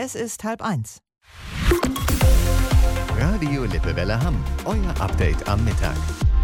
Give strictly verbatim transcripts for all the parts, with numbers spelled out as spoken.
Es ist halb eins. Radio Lippewelle Hamm, euer Update am Mittag.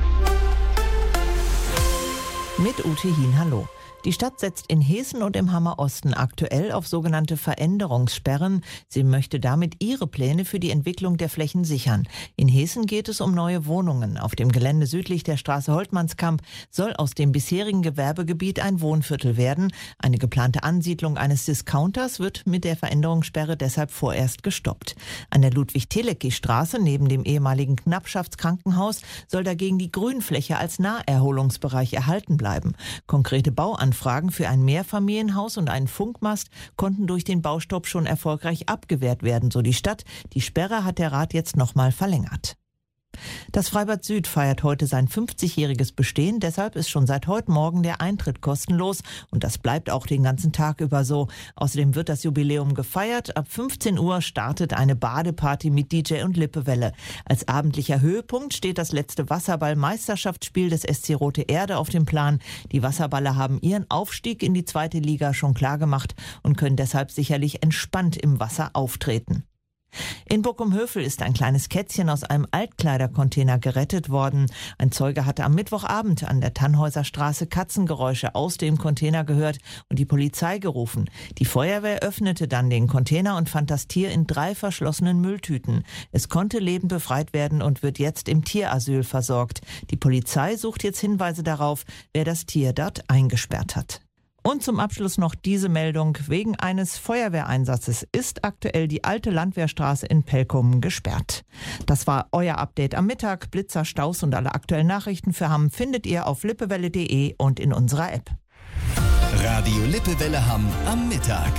Mit Ute Hien, hallo. Die Stadt setzt in Heeßen und im Hammer Osten aktuell auf sogenannte Veränderungssperren. Sie möchte damit ihre Pläne für die Entwicklung der Flächen sichern. In Heeßen geht es um neue Wohnungen. Auf dem Gelände südlich der Straße Holtmannskamp soll aus dem bisherigen Gewerbegebiet ein Wohnviertel werden. Eine geplante Ansiedlung eines Discounters wird mit der Veränderungssperre deshalb vorerst gestoppt. An der Ludwig-Telecki-Straße neben dem ehemaligen Knappschaftskrankenhaus soll dagegen die Grünfläche als Naherholungsbereich erhalten bleiben. Konkrete Bauanforderungen Anfragen für ein Mehrfamilienhaus und einen Funkmast konnten durch den Baustopp schon erfolgreich abgewehrt werden, so die Stadt. Die Sperre hat der Rat jetzt nochmal verlängert. Das Freibad Süd feiert heute sein fünfzigjähriges Bestehen, deshalb ist schon seit heute Morgen der Eintritt kostenlos und das bleibt auch den ganzen Tag über so. Außerdem wird das Jubiläum gefeiert. Ab fünfzehn Uhr startet eine Badeparty mit D J und Lippewelle. Als abendlicher Höhepunkt steht das letzte Wasserball-Meisterschaftsspiel des S C Rote Erde auf dem Plan. Die Wasserballer haben ihren Aufstieg in die zweite Liga schon klargemacht und können deshalb sicherlich entspannt im Wasser auftreten. In Buckumhövel ist ein kleines Kätzchen aus einem Altkleidercontainer gerettet worden. Ein Zeuge hatte am Mittwochabend an der Tannhäuser Straße Katzengeräusche aus dem Container gehört und die Polizei gerufen. Die Feuerwehr öffnete dann den Container und fand das Tier in drei verschlossenen Mülltüten. Es konnte lebend befreit werden und wird jetzt im Tierasyl versorgt. Die Polizei sucht jetzt Hinweise darauf, wer das Tier dort eingesperrt hat. Und zum Abschluss noch diese Meldung. Wegen eines Feuerwehreinsatzes ist aktuell die alte Landwehrstraße in Pelkum gesperrt. Das war euer Update am Mittag. Blitzer, Staus und alle aktuellen Nachrichten für Hamm findet ihr auf lippewelle punkt de und in unserer App. Radio Lippewelle Hamm am Mittag.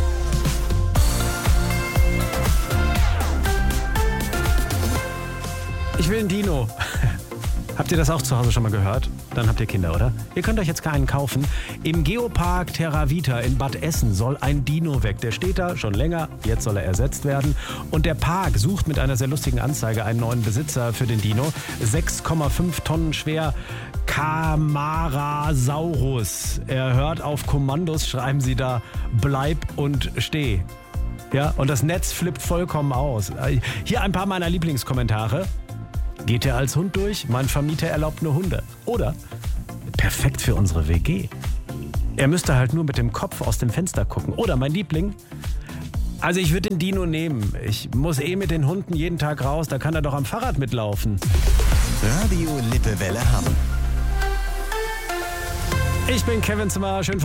Ich will ein Dino. Habt ihr das auch zu Hause schon mal gehört? Dann habt ihr Kinder, oder? Ihr könnt euch jetzt keinen kaufen. Im Geopark Terra Vita in Bad Essen soll ein Dino weg. Der steht da schon länger, jetzt soll er ersetzt werden. Und der Park sucht mit einer sehr lustigen Anzeige einen neuen Besitzer für den Dino. sechs Komma fünf Tonnen schwer, Camarasaurus. Er hört auf Kommandos, schreiben sie da, bleib und steh. Ja, und das Netz flippt vollkommen aus. Hier ein paar meiner Lieblingskommentare. Geht er als Hund durch? Mein Vermieter erlaubt nur Hunde. Oder perfekt für unsere W G. Er müsste halt nur mit dem Kopf aus dem Fenster gucken. Oder mein Liebling. Also ich würde den Dino nehmen. Ich muss eh mit den Hunden jeden Tag raus. Da kann er doch am Fahrrad mitlaufen. Radio Lippewelle Hamm. Ich bin Kevin Zimmer. Schön